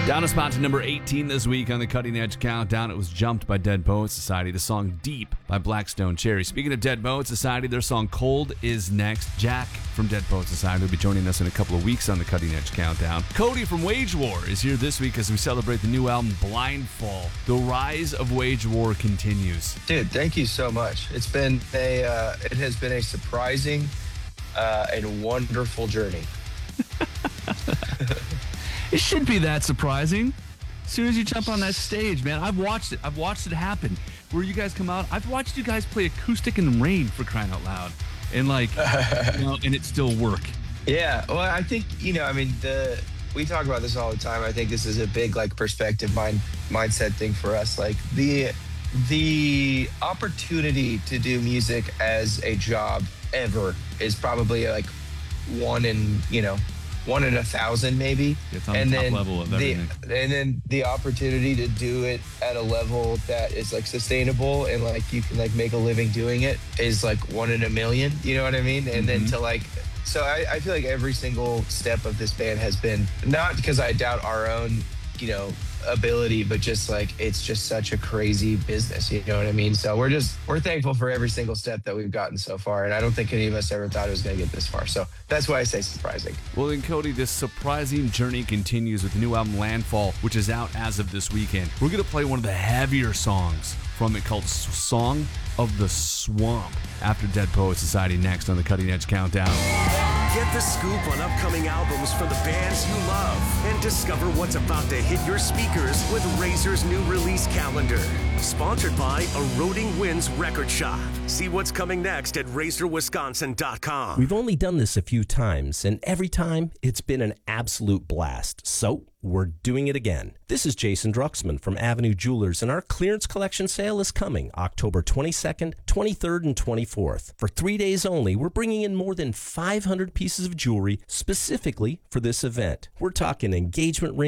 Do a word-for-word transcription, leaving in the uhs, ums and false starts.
Down a spot to number eighteen this week on the Cutting Edge Countdown. It was jumped by Dead Poets Society. The song Deep by Blackstone Cherry. Speaking of Dead Poets Society, their song Cold is next. Jack from Dead Poets Society will be joining us in a couple of weeks on the Cutting Edge Countdown. Cody from Wage War is here this week as we celebrate the new album Blindfall. The rise of Wage War continues. Dude, thank you so much. It's been a, uh, it has been a surprising uh, and wonderful journey. It should be that surprising. As soon as you jump on that stage, man, I've watched it. I've watched it happen. Where you guys come out, I've watched you guys play acoustic in the rain, for crying out loud, and like, you know, and it still work. Yeah, well, I think you know, I mean, the we talk about this all the time. I think this is a big like perspective mind mindset thing for us. Like the the opportunity to do music as a job ever is probably like one in you know. one in a thousand maybe. It's on and the top then level of the, everything. and then the opportunity to do it at a level that is like sustainable and like you can like make a living doing it is like one in a million, you know what I mean? And Mm-hmm. then to like, so I, I feel like every single step of this band has been, not because I doubt our own, you know, ability, but just like it's just such a crazy business, you know what I mean? So we're just we're thankful for every single step that we've gotten so far, and I don't think any of us ever thought it was going to get this far. So that's why I say surprising. Well, then, Cody, this surprising journey continues with the new album Landfall, which is out as of this weekend. We're going to play one of the heavier songs from it called Song of the Swamp after Dead Poets Society next on the Cutting Edge Countdown. Get the scoop on upcoming albums from the bands you love and discover what's about to hit your speakers with Razor's new release calendar. Sponsored by Eroding Winds Record Shop. See what's coming next at razor wisconsin dot com. We've only done this a few times, and every time it's been an absolute blast. So we're doing it again. This is Jason Druxman from Avenue Jewelers, and our clearance collection sale is coming October twenty-second, twenty-third, and twenty-fourth. For three days only, we're bringing in more than five hundred pieces of jewelry specifically for this event. We're talking engagement rings,